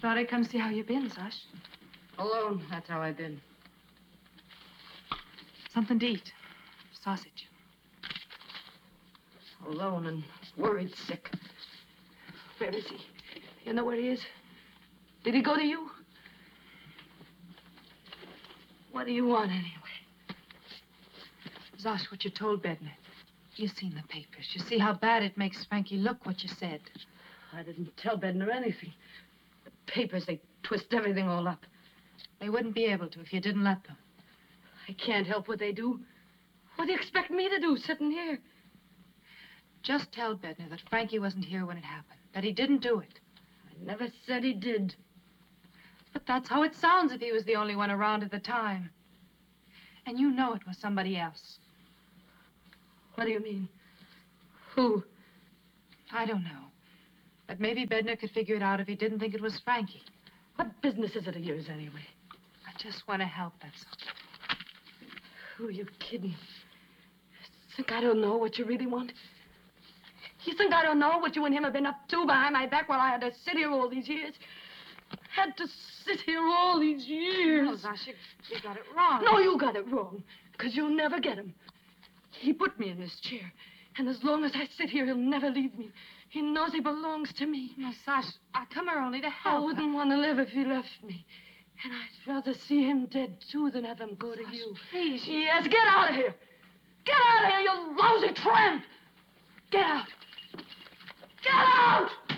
thought I'd come see how you've been, Sash. Alone, that's how I've been. Something to eat. Sausage. Alone and worried sick. Where is he? You know where he is? Did he go to you? What do you want, anyway? Zosh, what you told Bednar. You seen the papers. You see how bad it makes Frankie look, what you said. I didn't tell Bednar anything. The papers, they twist everything all up. They wouldn't be able to if you didn't let them. I can't help what they do. What do you expect me to do, sitting here? Just tell Bednar that Frankie wasn't here when it happened. That he didn't do it. I never said he did. But that's how it sounds if he was the only one around at the time. And you know it was somebody else. What do you mean? Who? I don't know. But maybe Bednar could figure it out if he didn't think it was Frankie. What business is it of yours, anyway? I just want to help, that's all. Who are you kidding? Think I don't know what you really want? You think I don't know what you and him have been up to behind my back while I had to sit here all these years? Had to sit here all these years. No, Zosh, you got it wrong. No, you got it wrong. Because you'll never get him. He put me in this chair. And as long as I sit here, he'll never leave me. He knows he belongs to me. No, Sash, I come here only to I help. wouldn't want to live if he left me. And I'd rather see him dead, too, than have him go to you. Please. Yes, get out of here. Get out of here, you lousy tramp. Get out. Get out!